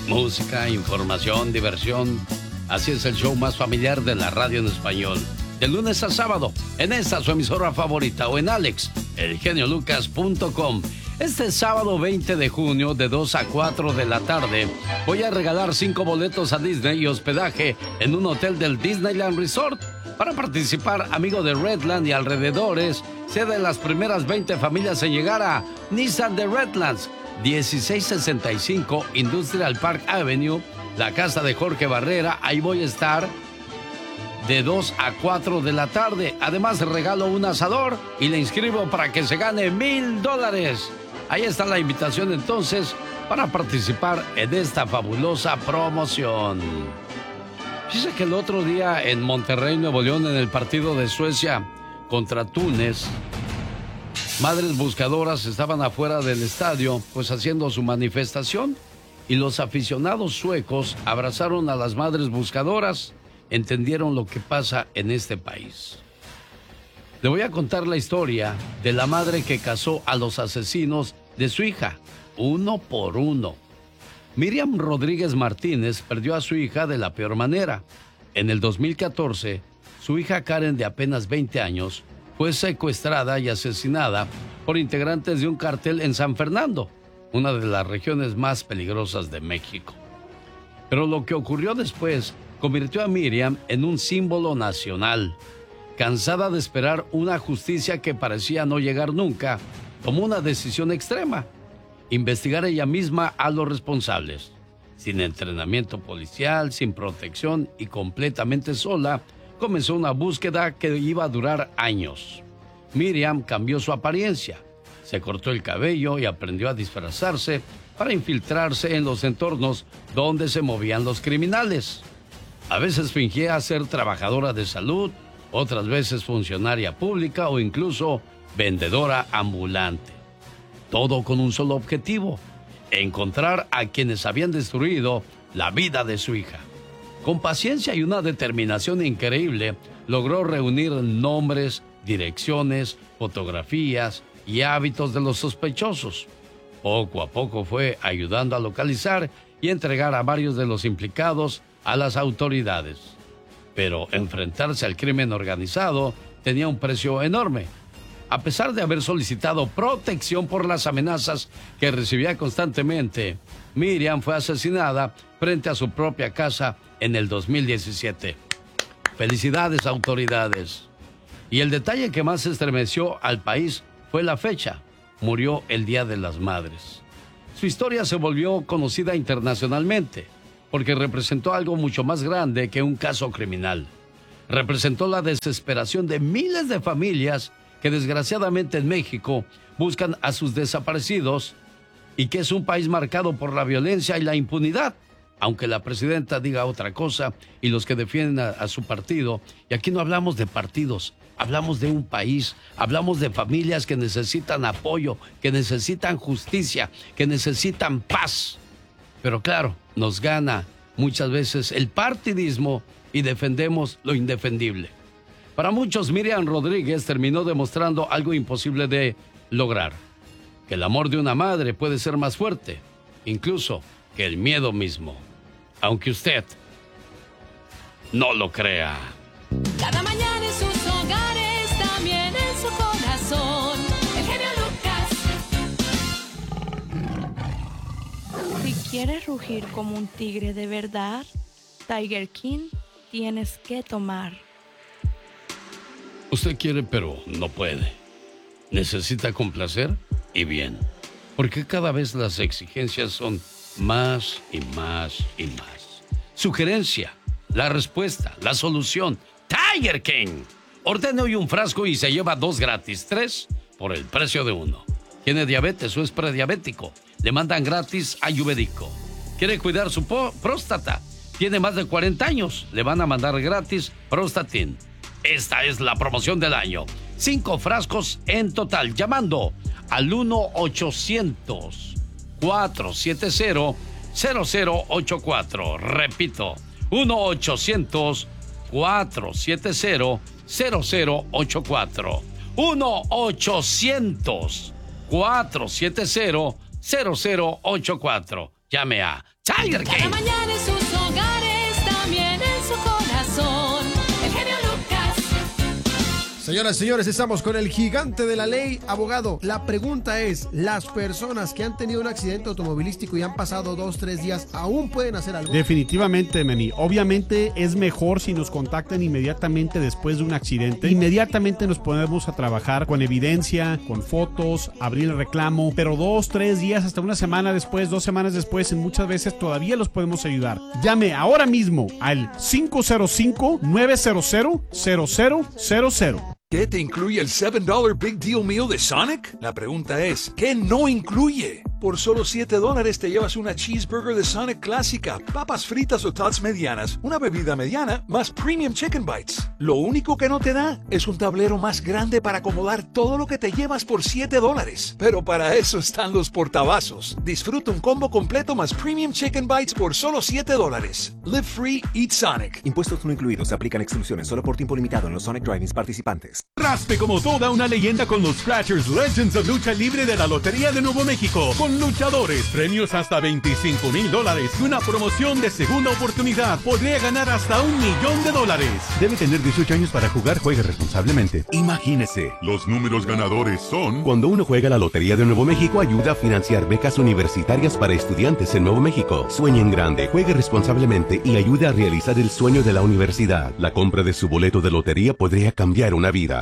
Música, información, diversión. Así es el show más familiar de la radio en español. De lunes a sábado, en esta su emisora favorita o en alexelgeniolucas.com. Este sábado 20 de junio, de 2 a 4 de la tarde, voy a regalar 5 boletos a Disney y hospedaje en un hotel del Disneyland Resort. Para participar, amigo de Redland y alrededores, sea de las primeras 20 familias en llegar a Nissan de Redlands, 1665 Industrial Park Avenue, la casa de Jorge Barrera. Ahí voy a estar de 2 a 4 de la tarde. Además, regalo un asador y le inscribo para que se gane $1,000. Ahí está la invitación entonces para participar en esta fabulosa promoción. Dice que el otro día en Monterrey, Nuevo León, en el partido de Suecia contra Túnez, madres buscadoras estaban afuera del estadio, pues haciendo su manifestación, y los aficionados suecos abrazaron a las madres buscadoras. Entendieron lo que pasa en este país. Le voy a contar la historia de la madre que cazó a los asesinos de su hija, uno por uno. Miriam Rodríguez Martínez perdió a su hija de la peor manera. En el 2014, su hija Karen, de apenas 20 años, fue secuestrada y asesinada por integrantes de un cártel en San Fernando, una de las regiones más peligrosas de México. Pero lo que ocurrió después convirtió a Miriam en un símbolo nacional. Cansada de esperar una justicia que parecía no llegar nunca, tomó una decisión extrema: investigar ella misma a los responsables. Sin entrenamiento policial, sin protección y completamente sola, comenzó una búsqueda que iba a durar años. Miriam cambió su apariencia, se cortó el cabello y aprendió a disfrazarse para infiltrarse en los entornos donde se movían los criminales. A veces fingía ser trabajadora de salud, otras veces funcionaria pública o incluso vendedora ambulante. Todo con un solo objetivo: encontrar a quienes habían destruido la vida de su hija. Con paciencia y una determinación increíble, logró reunir nombres, direcciones, fotografías y hábitos de los sospechosos. Poco a poco fue ayudando a localizar y entregar a varios de los implicados a las autoridades. Pero enfrentarse al crimen organizado tenía un precio enorme. A pesar de haber solicitado protección por las amenazas que recibía constantemente, Miriam fue asesinada frente a su propia casa en el 2017. Felicidades, autoridades. Y el detalle que más estremeció al país fue la fecha. Murió el Día de las Madres. Su historia se volvió conocida internacionalmente porque representó algo mucho más grande que un caso criminal. Representó la desesperación de miles de familias que desgraciadamente en México buscan a sus desaparecidos, y que es un país marcado por la violencia y la impunidad, aunque la presidenta diga otra cosa y los que defienden a su partido. Y aquí no hablamos de partidos, hablamos de un país, hablamos de familias que necesitan apoyo, que necesitan justicia, que necesitan paz. Pero claro, nos gana muchas veces el partidismo y defendemos lo indefendible. Para muchos, Miriam Rodríguez terminó demostrando algo imposible de lograr: que el amor de una madre puede ser más fuerte, incluso que el miedo mismo. Aunque usted no lo crea. Cada mañana en sus hogares, también en su corazón, el genio Lucas. Si quieres rugir como un tigre de verdad, Tiger King tienes que tomar. Usted quiere, pero no puede. Necesita complacer, y bien. Porque cada vez las exigencias son más y más y más. Sugerencia, la respuesta, la solución. Tiger King. Ordene hoy un frasco y se lleva 2 gratis, 3 por el precio de 1. ¿Tiene diabetes o es prediabético? Le mandan gratis Ayurvédico. ¿Quiere cuidar su próstata? Tiene más de 40 años. Le van a mandar gratis Prostatin. Esta es la promoción del año. 5 frascos en total, llamando al 1-800-470-0084. Repito, 1-800-470-0084. 1-800-470-0084. llame a Tiger King. Cada mañana en sus hogares, también en su corazón. El genio Lucas. Señoras y señores, estamos con el gigante de la ley, abogado. La pregunta es, ¿las personas que han tenido un accidente automovilístico y han pasado 2-3 días aún pueden hacer algo? Definitivamente, Meni. Obviamente es mejor si nos contactan inmediatamente después de un accidente. Inmediatamente nos ponemos a trabajar con evidencia, con fotos, abrir el reclamo, pero 2-3 días, hasta una semana después, 2 semanas después, en muchas veces todavía los podemos ayudar. Llame ahora mismo al 505-900-0000. ¿Qué te incluye el $7 Big Deal Meal de Sonic? La pregunta es, ¿qué no incluye? Por solo $7 te llevas una cheeseburger de Sonic clásica, papas fritas o tots medianas, una bebida mediana, más Premium Chicken Bites. Lo único que no te da es un tablero más grande para acomodar todo lo que te llevas por $7. Pero para eso están los portavasos. Disfruta un combo completo más Premium Chicken Bites por solo $7. Live free, eat Sonic. Impuestos no incluidos. Se aplican exclusiones solo por tiempo limitado en los Sonic Drive-ins participantes. Raspe como toda una leyenda con los Scratchers Legends of Lucha Libre de la Lotería de Nuevo México. Con luchadores, premios hasta $25,000 y una promoción de segunda oportunidad. Podría ganar hasta $1 millón. Debe tener 18 años para jugar. Juegue responsablemente. Imagínese, los números ganadores son... Cuando uno juega la Lotería de Nuevo México, ayuda a financiar becas universitarias para estudiantes en Nuevo México. Sueñe en grande, juegue responsablemente y ayude a realizar el sueño de la universidad. La compra de su boleto de lotería podría cambiar una vida.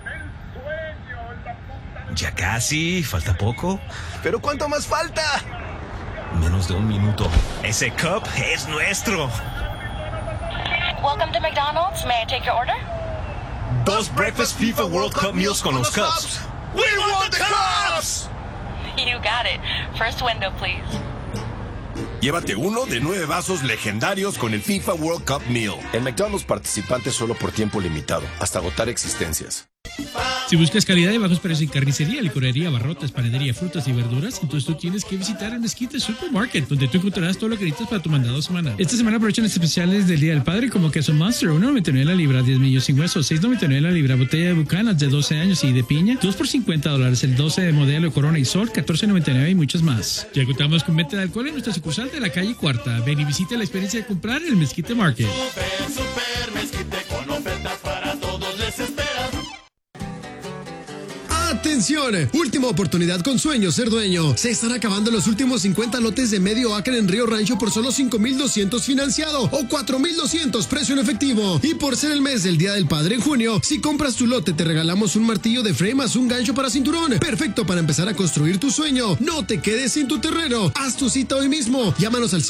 Ya casi, falta poco. ¿Pero cuánto más falta? Menos de 1 minuto. Ese cup es nuestro. Welcome to McDonald's. May I take your order? 2 Breakfast FIFA World Cup meals con los cups. We want the cups! You got it. First window, please. Llévate uno de 9 vasos legendarios con el FIFA World Cup Meal. En McDonald's participantes solo por tiempo limitado, hasta agotar existencias. Si buscas calidad y bajos precios en carnicería, licorería, abarrotes, panadería, frutas y verduras, entonces tú tienes que visitar el Mezquite Supermarket, donde tú encontrarás todo lo que necesitas para tu mandado semanal. Esta semana aprovechan los especiales del Día del Padre, como queso Monster, $1.99 la libra, 10 millos sin hueso, $6.99 la libra, botella de Bucanas de 12 años y de piña, 2 por $50, el 12 de modelo Corona y Sol, $14.99 y muchos más. Ya contamos con venta de alcohol en nuestra sucursal de la calle Cuarta. Ven y visita la experiencia de comprar en el Mezquite Market. Super Mezquite, con ofertas para todos les espera. ¡Atención! Última oportunidad con Sueño Ser Dueño. Se están acabando los últimos 50 lotes de medio acre en Río Rancho por solo $5,200 financiado o $4,200 precio en efectivo. Y por ser el mes del Día del Padre en junio, si compras tu lote te regalamos un martillo de frame más un gancho para cinturón. Perfecto para empezar a construir tu sueño. No te quedes sin tu terreno. Haz tu cita hoy mismo. Llámanos al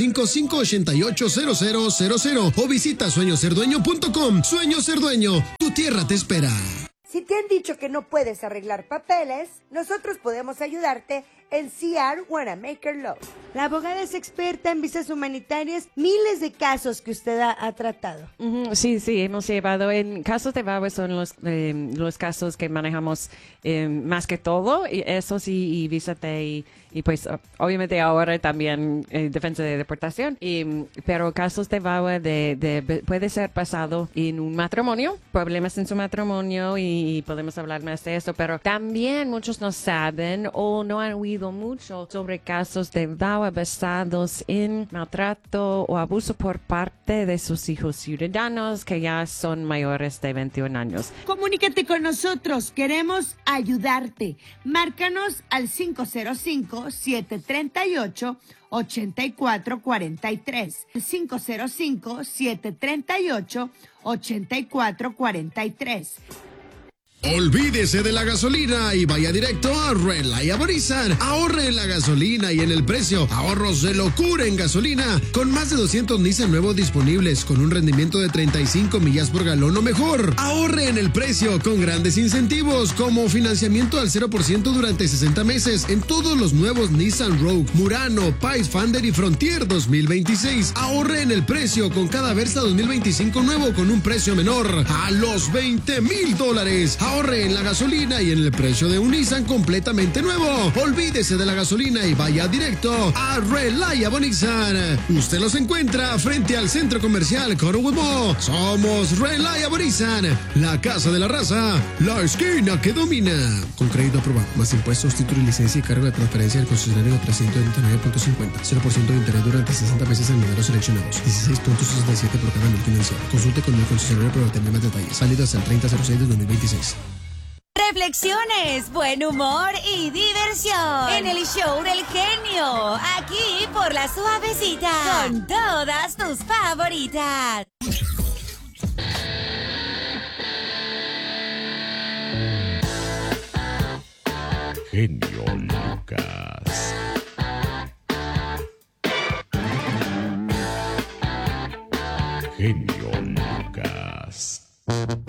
505-588-0000 o visita sueñoserdueño.com. Sueño Ser Dueño, tu tierra te espera. Si te han dicho que no puedes arreglar papeles, nosotros podemos ayudarte en CR Wanamaker Law. La abogada es experta en visas humanitarias, miles de casos que usted ha tratado. Sí, hemos llevado en casos de VAWA son los casos que manejamos más que todo, y eso sí, y visa T y pues obviamente ahora también defensa de deportación, pero casos de VAWA puede ser pasado en un matrimonio, problemas en su matrimonio y podemos hablar más de eso, pero también muchos no saben o no han oído mucho sobre casos de VAWA basados en maltrato o abuso por parte de sus hijos ciudadanos que ya son mayores de 21 años. Comunícate con nosotros, queremos ayudarte. Márcanos al 505-738-8443. 505-738-8443. Olvídese de la gasolina y vaya directo a Reliable Nissan. Ahorre en la gasolina y en el precio. Ahorros de locura en gasolina. Con más de 200 Nissan nuevos disponibles, con un rendimiento de 35 millas por galón o mejor. Ahorre en el precio con grandes incentivos, como financiamiento al 0% durante 60 meses en todos los nuevos Nissan Rogue, Murano, Pathfinder y Frontier 2026. Ahorre en el precio con cada Versa 2025 nuevo con un precio menor a los $20,000. Ahorre en la gasolina y en el precio de un Nissan completamente nuevo. Olvídese de la gasolina y vaya directo a Reliable Nissan. Usted los encuentra frente al centro comercial Cornwood Mall. Somos Reliable Nissan, la casa de la raza, la esquina que domina. Con crédito aprobado, más impuestos, título y licencia y cargo de transferencia del concesionario de 339.50. 0% de interés durante 60 meses en modelos seleccionados. 16.67 por cada año financiado. Consulte con el concesionario para obtener más detalles. Válido hasta el 30/06 de 2026. Reflexiones, buen humor y diversión en el show del genio, aquí por La Suavecita, con todas tus favoritas. Genio Lucas. Genio